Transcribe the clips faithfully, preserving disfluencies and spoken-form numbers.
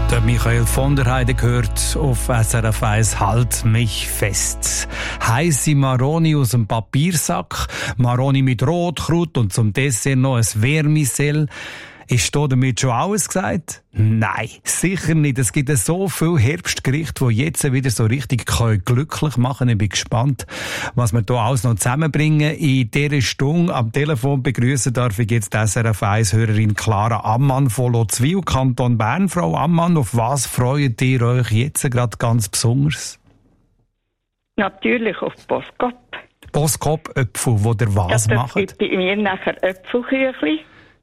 Der Michael von der Heide gehört auf S R F eins «Halt mich fest». Heisse Maroni aus dem Papiersack, Maroni mit Rotkraut und zum Dessert noch ein Vermicell. Ist da damit schon alles gesagt? Nein, sicher nicht. Es gibt so viele Herbstgerichte, die jetzt wieder so richtig glücklich machen können. Ich bin gespannt, was wir hier alles noch zusammenbringen. In dieser Stunde am Telefon begrüßen darf ich jetzt die S R F eins-Hörerin Clara Ammann von Lotzwil, Kanton Bern. Frau Ammann, auf was freut ihr euch jetzt gerade ganz besonders? Natürlich auf Boskop. Boskop-Äpfel, die ihr was ja, macht? Es gibt bei mir nachher Äpfelküchli.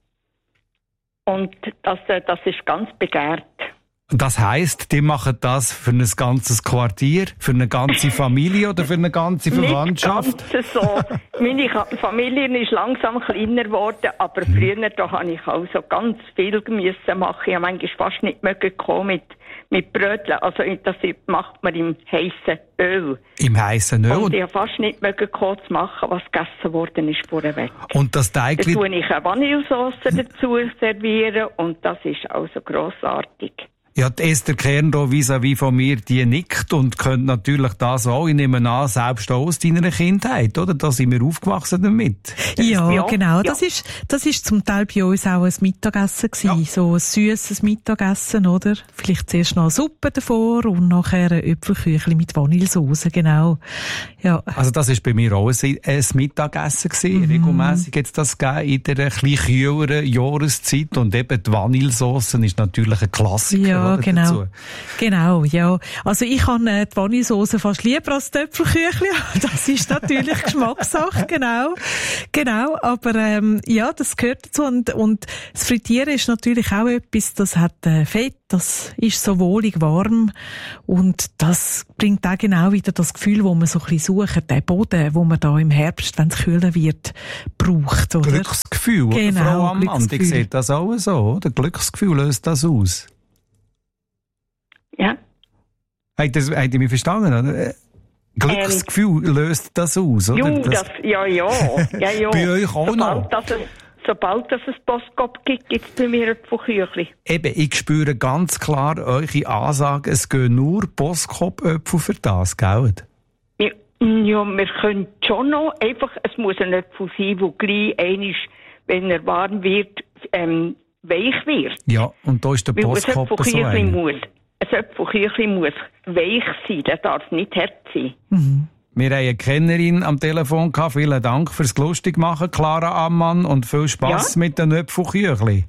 Und das, das ist ganz begehrt. Das heisst, die machen das für ein ganzes Quartier, für eine ganze Familie oder für eine ganze Verwandtschaft? Nicht ganz so. Meine Familie ist langsam kleiner geworden, aber früher da habe ich also ganz viel müssen machen. Ich habe manchmal fast nicht mögen kommen mit, mit Brötchen. Also das macht man im heißen Öl. Im heißen Öl? Und ich habe fast nicht mögen kommen zu machen, was gegessen worden ist vorweg. Und das Teigli... Da tue ich eine Vanillesauce dazu servieren und das ist also grossartig. Ja, die Esther Kern hier vis-à-vis von mir, die nickt und könnte natürlich das auch, ich nehme an, selbst auch aus deiner Kindheit, oder? Da sind wir aufgewachsen damit. Ja, ja genau. Ja. Das ist, das ist zum Teil bei uns auch ein Mittagessen gewesen. Ja. So ein süßes Mittagessen, oder? Vielleicht zuerst noch eine Suppe davor und nachher ein Äpfelküchli mit Vanillesauce, genau. Ja. Also das ist bei mir auch ein, ein Mittagessen gewesen. Mhm. Regelmässig jetzt das gegeben in der etwas kühleren Jahreszeit und eben die Vanillesauce ist natürlich ein Klassiker. Ja. Oder, genau. dazu. Genau, ja. Also ich habe äh, die Vanillesauce fast lieber als die Äpfelküchli. Das ist natürlich Geschmackssache, genau. Genau, aber ähm, ja, das gehört dazu. Und, und das Frittieren ist natürlich auch etwas, das hat äh, Fett, das ist so wohlig warm und das bringt auch genau wieder das Gefühl, wo man so ein bisschen sucht, den Boden, wo man da im Herbst, wenn es kühler wird, braucht, oder? Glücksgefühl, oder? Genau, Frau Ammann, die Glücksgefühl. sieht das auch so, oder? Glücksgefühl löst das aus. Ja. Habt ihr, habt ihr mich verstanden? Oder? Glücksgefühl ähm, löst das aus, oder? Jo, das, ja, ja. ja, ja. Bei euch auch sobald, noch? Dass es, sobald es ein Boskop gibt, gibt es bei mir Äpfelküchli. Eben, ich spüre ganz klar eure Ansage, es gehen nur Boskop-Äpfel für das, gell? Ja, ja, wir können schon noch, einfach, es muss ein Äpfel sein, der gleich einmal, wenn er warm wird, ähm, weich wird. Ja, und da ist der Boskop so ein. Muss, ein Äpfelküchli muss weich sein, der darf nicht hart sein. Mhm. Wir haben eine Kennerin am Telefon gehabt. Vielen Dank fürs lustig machen, Clara Ammann, und viel Spass ja? mit den Äpfelküchli.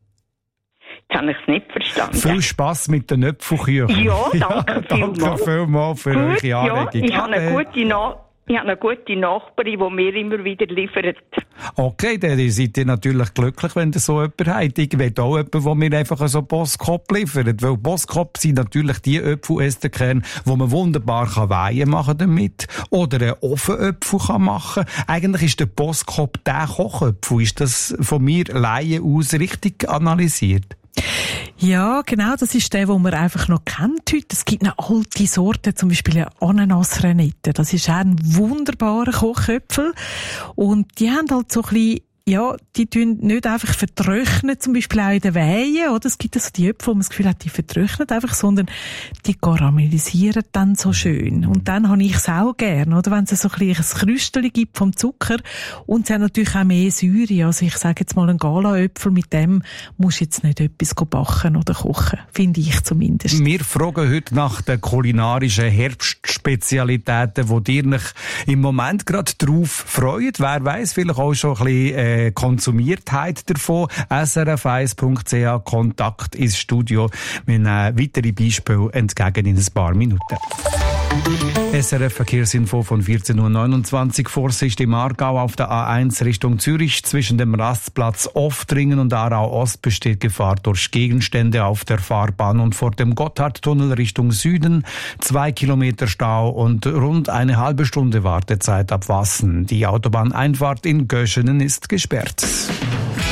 Jetzt habe ich es nicht verstanden. Viel Spass mit den Äpfelküchli. Ja, danke vielmals. Danke vielmals für Gut, eure Anregung. Ja, ich habe eine gute Na- Ich habe eine gute Nachbarin, die mir immer wieder liefert. Okay, dann seid ihr natürlich glücklich, wenn ihr so jemanden habt. Ich will auch jemanden, der mir einfach so Boskop liefert. Weil Boskop sind natürlich die Äpfelästerkerne, die man wunderbar Weihen machen damit. Oder einen Ofenäpfel kann machen. Eigentlich ist der Boskop der Kochäpfel. Ist das von mir Laien aus richtig analysiert? Ja, genau, das ist der, den man einfach noch kennt heute. Es gibt eine alte Sorte, zum Beispiel eine Ananas-Renette. Das ist auch ein wunderbarer Kochäpfel. Und die haben halt so ein bisschen, ja, die tun nicht einfach vertrocknen, zum Beispiel auch in den Wehen, oder? Es gibt also die Äpfel, wo man das Gefühl hat, die vertrocknen einfach, sondern die karamellisieren dann so schön. Und dann habe ich es auch gern, oder? Wenn es so ein bisschen ein Krüstchen gibt vom Zucker. Und sie haben natürlich auch mehr Säure. Also ich sage jetzt mal, ein Gala-Äpfel, mit dem musst du jetzt nicht etwas backen oder kochen. Finde ich zumindest. Wir fragen heute nach den kulinarischen Herbstspezialitäten, wo ihr euch im Moment gerade drauf freut. Wer weiss, vielleicht auch schon ein bisschen, äh, Konsumiertheit davon. S R F eins Punkt C H Kontakt ins Studio. Wir nehmen weitere Beispiele entgegen in ein paar Minuten. S R F Verkehrsinfo von vierzehn Uhr neunundzwanzig. Vorsicht im Aargau auf der A eins Richtung Zürich. Zwischen dem Rastplatz Oftringen und Aarau Ost besteht Gefahr durch Gegenstände auf der Fahrbahn und vor dem Gotthardtunnel Richtung Süden. Zwei Kilometer Stau und rund eine halbe Stunde Wartezeit ab Wassen. Die Autobahneinfahrt in Göschenen ist gesperrt.